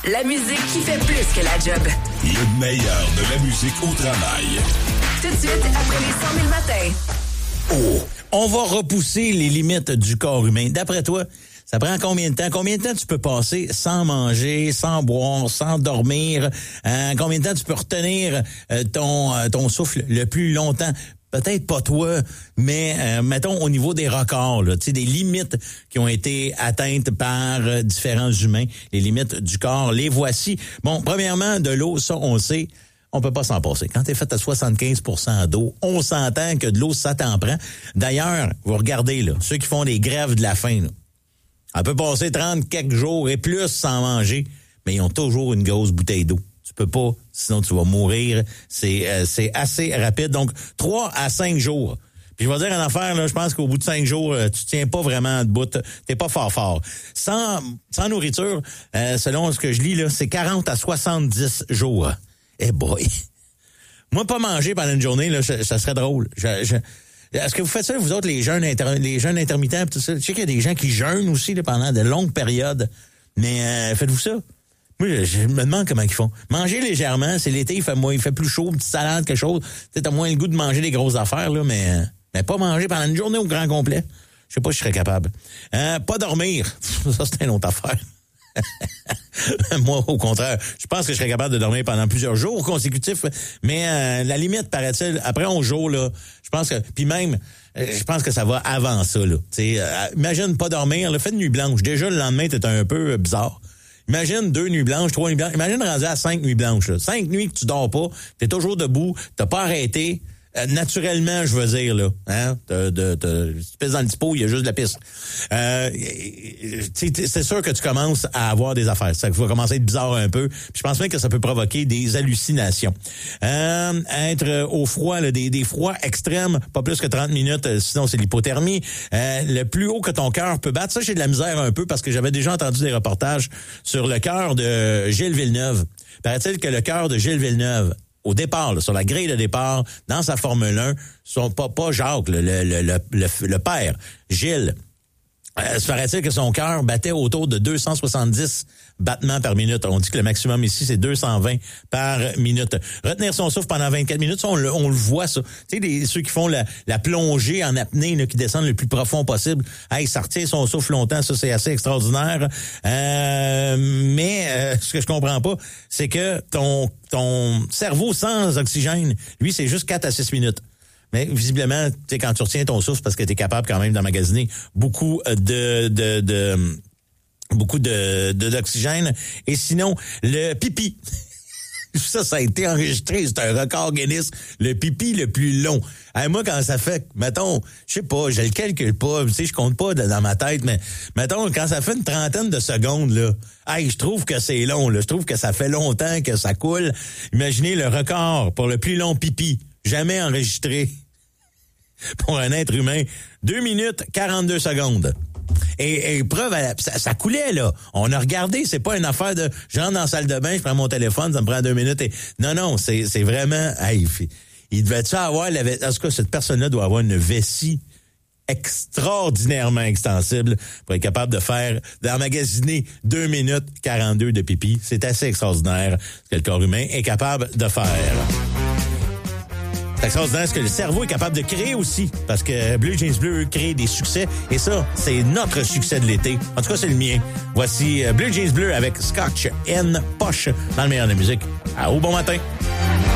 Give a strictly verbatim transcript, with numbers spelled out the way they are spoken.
La musique qui fait plus que la job. Le meilleur de la musique au travail. Tout de suite, après les cent mille matins. Oh, on va repousser les limites du corps humain. D'après toi, ça prend combien de temps? Combien de temps tu peux passer sans manger, sans boire, sans dormir? Hein? Combien de temps tu peux retenir euh, ton, euh, ton souffle le plus longtemps? Peut-être pas toi, mais euh, mettons au niveau des records, là, tu sais, des limites qui ont été atteintes par euh, différents humains, les limites du corps, les voici. Bon, premièrement, de l'eau, ça, on le sait, on peut pas s'en passer. Quand t'es fait à soixante-quinze pour cent d'eau, on s'entend que de l'eau, ça t'en prend. D'ailleurs, vous regardez, là, ceux qui font des grèves de la faim, là, on peut passer trente quelques jours et plus sans manger, mais ils ont toujours une grosse bouteille d'eau. Tu peux pas, sinon tu vas mourir. C'est euh, c'est assez rapide. Donc, trois à cinq jours. Puis je vais dire en affaire, là, je pense qu'au bout de cinq jours, euh, tu tiens pas vraiment debout. T'es pas fort fort. Sans, sans nourriture, euh, selon ce que je lis, là, c'est quarante à soixante-dix jours. Eh boy! Moi, pas manger pendant une journée, là, ça serait drôle. Je, je, est-ce que vous faites ça, vous autres, les jeûnes, inter, les jeûnes intermittents, tout ça? Je sais qu'il y a des gens qui jeûnent aussi là, pendant de longues périodes. Mais euh, faites-vous ça? Moi, je, je me demande comment ils font. Manger légèrement, c'est l'été, il fait moins, il fait plus chaud, une petite salade, quelque chose. Tu as moins le goût de manger des grosses affaires, là, mais, mais pas manger pendant une journée au grand complet. Je sais pas si je serais capable. Euh, pas dormir. Ça, c'est une autre affaire. Moi, au contraire, je pense que je serais capable de dormir pendant plusieurs jours consécutifs, mais euh, la limite, paraît-il, après onze jours, là, je pense que, puis même, je pense que ça va avant ça, là. T'sais, euh, imagine pas dormir, le fait de nuit blanche. Déjà, le lendemain, t'es un peu bizarre. Imagine deux nuits blanches, trois nuits blanches. Imagine rendu à cinq nuits blanches. Là. Cinq nuits que tu dors pas, t'es toujours debout, t'as pas arrêté. Euh, naturellement, je veux dire, là. Hein? T'as, t'as, t'as, tu pisses dans le petit pot, il y a juste de la piste. Euh, c'est sûr que tu commences à avoir des affaires. Ça va commencer à être bizarre un peu. Puis je pense même que ça peut provoquer des hallucinations. Euh, être au froid, là, des, des froids extrêmes, pas plus que trente minutes, euh, sinon c'est l'hypothermie. Euh, le plus haut que ton cœur peut battre, ça j'ai de la misère un peu parce que j'avais déjà entendu des reportages sur le cœur de Gilles Villeneuve. Paraît-il que le cœur de Gilles Villeneuve, au départ, là, sur la grille de départ, dans sa Formule un, son pas, pas Jacques, le, le, le, le, le père, Gilles, euh, se paraît-il que son cœur battait autour de deux cent soixante-dix battements par minute. On dit que le maximum ici, c'est deux cent vingt par minute. Retenir son souffle pendant vingt-quatre minutes, ça, on, le, on le voit, ça. Tu sais, des, ceux qui font la, la plongée en apnée, là, qui descendent le plus profond possible, hey, ça retient son souffle longtemps, ça, c'est assez extraordinaire. Euh, mais euh, ce que je comprends pas, c'est que ton, ton cerveau sans oxygène, lui, c'est juste quatre à six minutes. Mais visiblement, tu sais, quand tu retiens ton souffle, parce que tu es capable quand même d'emmagasiner beaucoup de... de, de beaucoup de, de d'oxygène. Et sinon, le pipi. Ça, ça a été enregistré. C'est un record Guinness. Le pipi le plus long. Hey, moi, quand ça fait, mettons, je sais pas, je le calcule pas, tu sais, je compte pas dans ma tête, mais mettons, quand ça fait une trentaine de secondes, là, hey, je trouve que c'est long, là. Je trouve que ça fait longtemps que ça coule. Imaginez le record pour le plus long pipi jamais enregistré pour un être humain. deux minutes, quarante-deux secondes. Et, et preuve, ça, ça coulait, là. On a regardé, c'est pas une affaire de... Je rentre dans la salle de bain, je prends mon téléphone, ça me prend deux minutes et... Non, non, c'est, c'est vraiment... Hey, il devait-tu avoir... La... En tout cas, cette personne-là doit avoir une vessie extraordinairement extensible pour être capable de faire, d'emmagasiner deux minutes quarante-deux de pipi. C'est assez extraordinaire ce que le corps humain est capable de faire. C'est extraordinaire ce que le cerveau est capable de créer aussi, parce que Blue Jeans Bleu crée des succès, et ça, c'est notre succès de l'été. En tout cas, c'est le mien. Voici Blue Jeans Bleu avec Scotch and Posh dans le meilleur de la musique. À au bon matin!